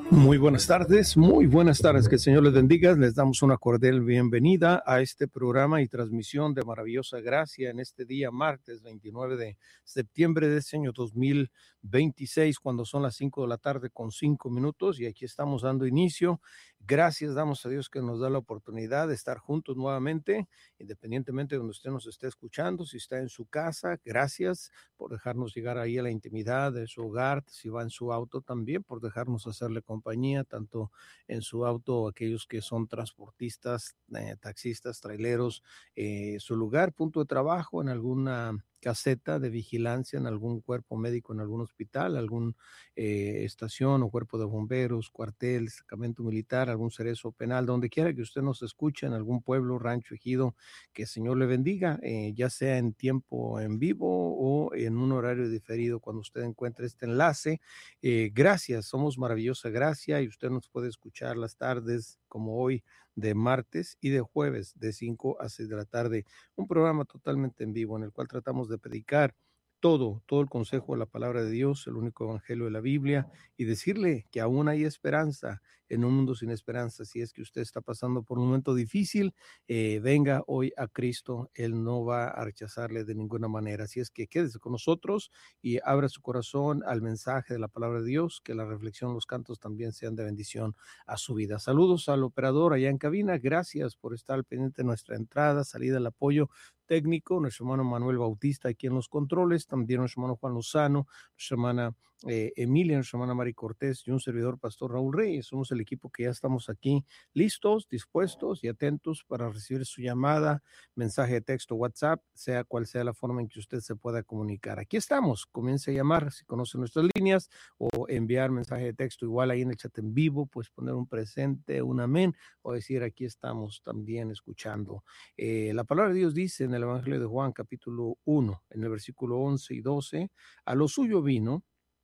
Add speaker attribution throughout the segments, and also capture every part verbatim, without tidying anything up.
Speaker 1: Muy buenas tardes, muy buenas tardes, que el Señor les bendiga. Les damos una cordial bienvenida a este programa y transmisión de Maravillosa Gracia en este día martes veintinueve de septiembre de este año dos mil veintiséis, cuando son las cinco de la tarde con cinco minutos, y aquí estamos dando inicio. Gracias damos a Dios que nos da la oportunidad de estar juntos nuevamente, independientemente de donde usted nos esté escuchando. Si está en su casa, gracias por dejarnos llegar ahí a la intimidad de su hogar. Si va en su auto, también por dejarnos hacerle compañía, tanto en su auto, aquellos que son transportistas, eh, taxistas, traileros, eh, su lugar, punto de trabajo, en alguna caseta de vigilancia, en algún cuerpo médico, en algún hospital, algún eh, estación o cuerpo de bomberos, cuartel, destacamento militar, algún cerezo penal, donde quiera que usted nos escuche, en algún pueblo, rancho, ejido, que el Señor le bendiga, eh, ya sea en tiempo en vivo o en un horario diferido cuando usted encuentre este enlace. Eh, gracias, somos Maravillosa Gracia, y usted nos puede escuchar las tardes como hoy, de martes, y de jueves de cinco a seis de la tarde, un programa totalmente en vivo en el cual tratamos de predicar todo, todo el consejo de la palabra de Dios, el único evangelio de la Biblia, y decirle que aún hay esperanza en un mundo sin esperanza. Si es que usted está pasando por un momento difícil, eh, venga hoy a Cristo, Él no va a rechazarle de ninguna manera. Así es que quédese con nosotros y abra su corazón al mensaje de la palabra de Dios, que la reflexión, los cantos también sean de bendición a su vida. Saludos al operador allá en cabina, gracias por estar al pendiente de nuestra entrada, salida, el apoyo técnico, nuestro hermano Manuel Bautista aquí en los controles, también nuestro hermano Juan Lozano, nuestra hermana eh, Emilia, nuestra hermana Mari Cortés y un servidor, Pastor Raúl Reyes. Somos el equipo que ya estamos aquí listos, dispuestos y atentos para recibir su llamada, mensaje de texto, WhatsApp, sea cual sea la forma en que usted se pueda comunicar. Aquí estamos, comience a llamar si conoce nuestras líneas, o enviar mensaje de texto igual ahí en el chat en vivo, pues poner un presente, un amén, o decir aquí estamos también escuchando. Eh, la palabra de Dios dice en el Evangelio de Juan capítulo uno, en el versículo once y doce, a lo suyo vino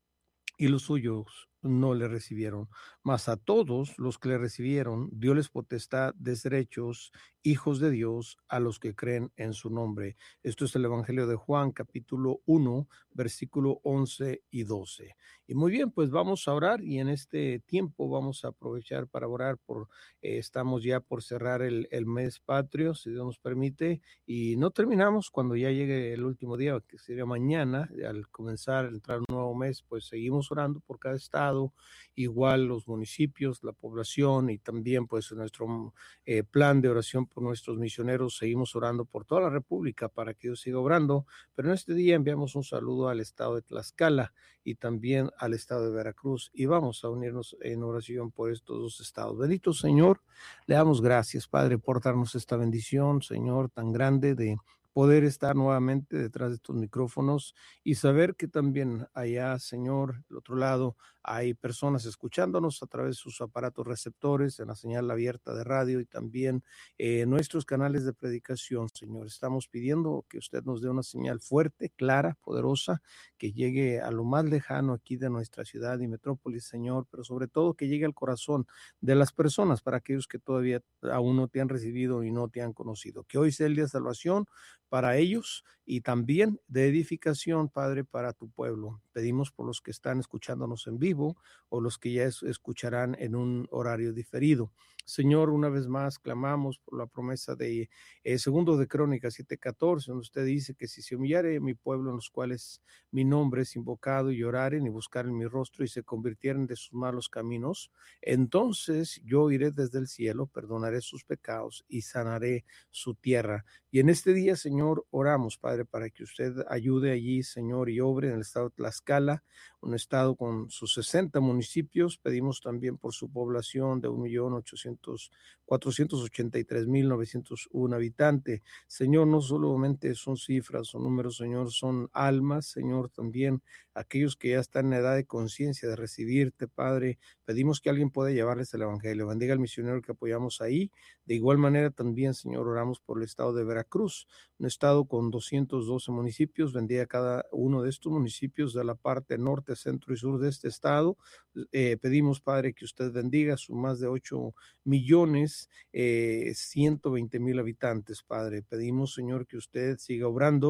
Speaker 1: y los suyos no le recibieron, mas a todos los que le recibieron dióles potestad de ser hechos hijos de Dios, a los que creen en su nombre. Esto es el Evangelio de Juan capítulo uno, versículo once y doce. Y muy bien, pues vamos a orar, y en este tiempo vamos a aprovechar para orar por, eh, estamos ya por cerrar el, el mes patrio, si Dios nos permite, y no terminamos cuando ya llegue el último día, que sería mañana. Al comenzar a entrar un nuevo mes, pues seguimos orando por cada estado, igual los municipios, la población, y también pues nuestro eh, plan de oración por nuestros misioneros. Seguimos orando por toda la República para que Dios siga obrando, pero en este día enviamos un saludo al estado de Tlaxcala y también al estado de Veracruz, y vamos a unirnos en oración por estos dos estados. Bendito Señor, le damos gracias, Padre, por darnos esta bendición, Señor, tan grande, de poder estar nuevamente detrás de estos micrófonos y saber que también allá, Señor, del otro lado, hay personas escuchándonos a través de sus aparatos receptores, en la señal abierta de radio, y también eh, nuestros canales de predicación, Señor. Estamos pidiendo que usted nos dé una señal fuerte, clara, poderosa, que llegue a lo más lejano aquí de nuestra ciudad y metrópolis, Señor, pero sobre todo que llegue al corazón de las personas, para aquellos que todavía aún no te han recibido y no te han conocido. Que hoy sea el día de salvación para ellos, y también de edificación, Padre, para tu pueblo. Pedimos por los que están escuchándonos en vivo, o los que ya es, escucharán en un horario diferido. Señor, una vez más clamamos por la promesa de eh, segundo de Crónicas siete catorce, donde usted dice que si se humillare mi pueblo, en los cuales mi nombre es invocado, y oraren y buscaren mi rostro y se convirtieren de sus malos caminos, entonces yo iré desde el cielo, perdonaré sus pecados y sanaré su tierra. Y en este día, Señor, oramos, Padre, para que usted ayude allí, Señor, y obre en el estado de Tlaxcala, un estado con sus sesenta municipios. Pedimos también por su población de un millón cuatrocientos ochenta y tres mil novecientos uno habitantes. Señor, no solamente son cifras, son números, Señor, son almas, Señor, también aquellos que ya están en edad de conciencia de recibirte, Padre. Pedimos que alguien pueda llevarles el evangelio. Bendiga al misionero que apoyamos ahí. De igual manera también, Señor, oramos por el estado de Veracruz, un estado con doscientos doce municipios. Bendiga cada uno de estos municipios de la parte norte, centro y sur de este estado. Eh, pedimos, Padre, que usted bendiga sus más de ocho millones, eh, ciento veinte mil habitantes, Padre. Pedimos, Señor, que usted siga obrando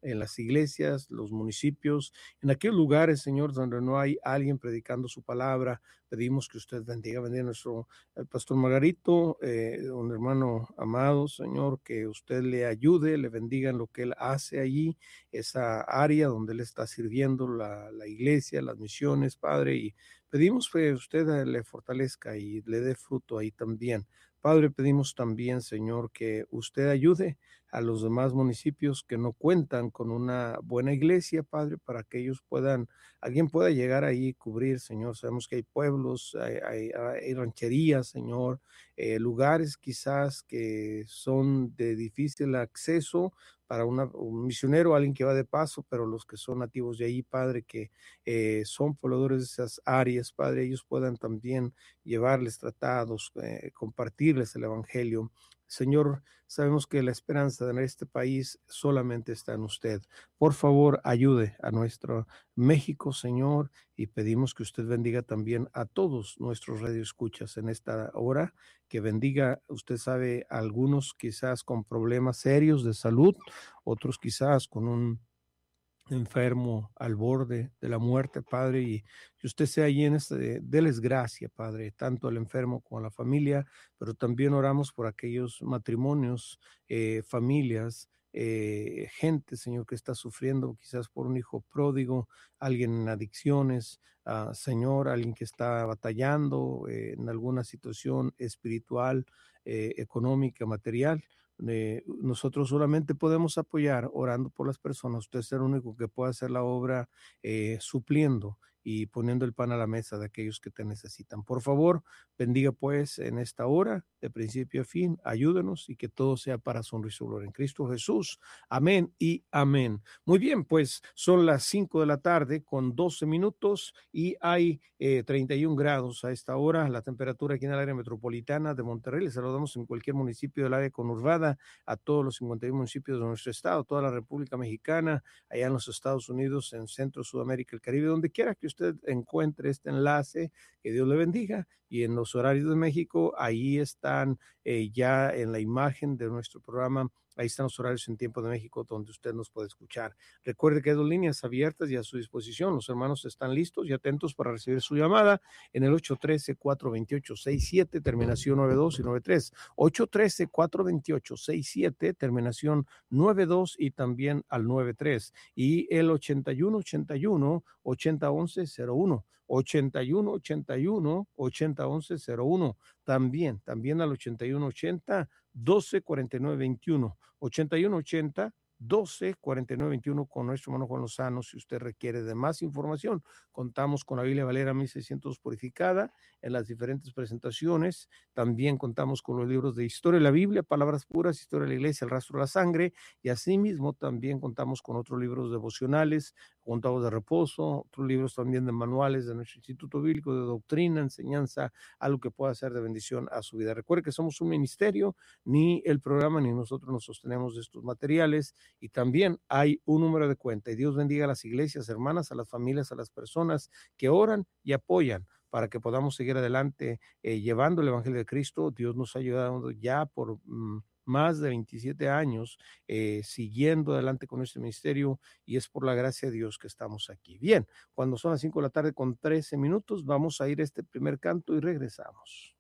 Speaker 1: en las iglesias, los municipios, en aquellos lugares, Señor, donde no hay alguien predicando su palabra. Pedimos que usted bendiga, bendiga a nuestro el pastor Margarito, eh, un hermano amado, Señor, que usted le ayude, le bendiga en lo que él hace allí, esa área donde él está sirviendo, la, la iglesia, las misiones, Padre, y pedimos que usted le fortalezca y le dé fruto ahí también. Padre, pedimos también, Señor, que usted ayude a los demás municipios que no cuentan con una buena iglesia, Padre, para que ellos puedan, alguien pueda llegar ahí y cubrir, Señor. Sabemos que hay pueblos, hay, hay, hay rancherías, Señor, eh, lugares quizás que son de difícil acceso para una, un misionero, alguien que va de paso, pero los que son nativos de ahí, Padre, que eh, son pobladores de esas áreas, Padre, ellos puedan también llevarles tratados, eh, compartirles el evangelio. Señor, sabemos que la esperanza de este país solamente está en usted. Por favor, ayude a nuestro México, Señor, y pedimos que usted bendiga también a todos nuestros radioescuchas en esta hora, que bendiga, usted sabe, a algunos quizás con problemas serios de salud, otros quizás con un enfermo al borde de la muerte, Padre, y que usted sea allí en este, déles gracia, Padre, tanto al enfermo como a la familia, pero también oramos por aquellos matrimonios, eh, familias, eh, gente, Señor, que está sufriendo quizás por un hijo pródigo, alguien en adicciones, uh, Señor, alguien que está batallando eh, en alguna situación espiritual, eh, económica, material. Eh, nosotros solamente podemos apoyar orando por las personas. Usted es el único que puede hacer la obra eh, supliendo y poniendo el pan a la mesa de aquellos que te necesitan. Por favor, bendiga pues en esta hora, de principio a fin, ayúdenos y que todo sea para sonrisa y gloria en Cristo Jesús. Amén y amén. Muy bien, pues son las cinco de la tarde con doce minutos y hay eh, treinta y un grados a esta hora. La temperatura aquí en el área metropolitana de Monterrey. Les saludamos en cualquier municipio del área conurbada, a todos los cincuenta y uno municipios de nuestro estado, toda la República Mexicana, allá en los Estados Unidos, en Centro, Sudamérica, el Caribe, donde quiera que usted encuentre este enlace, que Dios le bendiga. Y en los horarios de México, ahí están eh, ya en la imagen de nuestro programa. Ahí están los horarios en tiempo de México donde usted nos puede escuchar. Recuerde que hay dos líneas abiertas y a su disposición. Los hermanos están listos y atentos para recibir su llamada en el ocho uno tres, cuatro dos ocho, seis siete, terminación nueve dos y nueve tres. ocho uno tres, cuatro dos ocho, seis siete, terminación nueve dos y también al nueve tres. Y el ochenta y uno ochenta y uno, ochenta once cero uno. ochenta y uno ochenta y uno, ochenta once cero uno. También, también al ochenta y uno ochenta, doce cuarenta y nueve veintiuno, ochenta y uno ochenta, doce cuarenta y nueve veintiuno con nuestro hermano Juan Lozano. Si usted requiere de más información, contamos con la Biblia Valera mil seiscientos purificada en las diferentes presentaciones. También contamos con los libros de Historia de la Biblia, Palabras Puras, Historia de la Iglesia, El Rastro de la Sangre, y asimismo también contamos con otros libros devocionales, Contados de Reposo, otros libros también de manuales de nuestro Instituto Bíblico de Doctrina, Enseñanza, algo que pueda ser de bendición a su vida. Recuerde que somos un ministerio, ni el programa ni nosotros nos sostenemos de estos materiales, y también hay un número de cuenta. Y Dios bendiga a las iglesias hermanas, a las familias, a las personas que oran y apoyan para que podamos seguir adelante eh, llevando el Evangelio de Cristo. Dios nos ha ayudado ya por mm, más de veintisiete años eh, siguiendo adelante con este ministerio, y es por la gracia de Dios que estamos aquí. Bien, cuando son las cinco de la tarde con trece minutos, vamos a ir a este primer canto y regresamos.